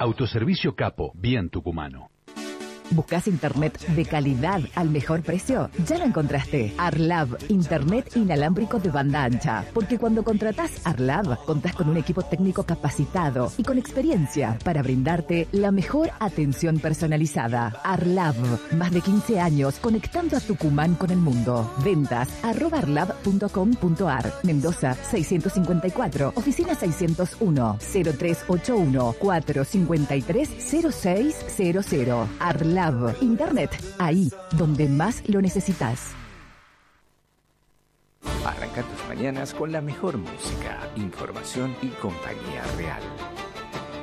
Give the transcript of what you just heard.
Autoservicio Capo, bien tucumano. ¿Buscas internet de calidad al mejor precio? Ya lo encontraste. Arlab, internet inalámbrico de banda ancha. Porque cuando contratás Arlab, contás con un equipo técnico capacitado y con experiencia para brindarte la mejor atención personalizada. Arlab, más de 15 años conectando a Tucumán con el mundo. Ventas @arlab.com.ar. Mendoza 654, oficina 601, 0381 453 0600. Arlab, internet, ahí donde más lo necesitas. Arranca tus mañanas con la mejor música, información y compañía real.